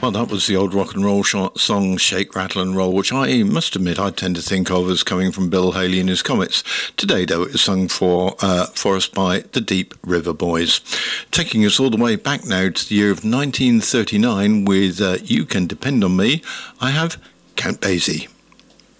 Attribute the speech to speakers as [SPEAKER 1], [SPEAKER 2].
[SPEAKER 1] Well, that was the old rock and roll song Shake, Rattle and Roll, which I must admit I tend to think of as coming from Bill Haley and his Comets. Today, though, it was sung for us by the Deep River Boys. Taking us all the way back now to the year of 1939 with You Can Depend on Me, I have Count Basie.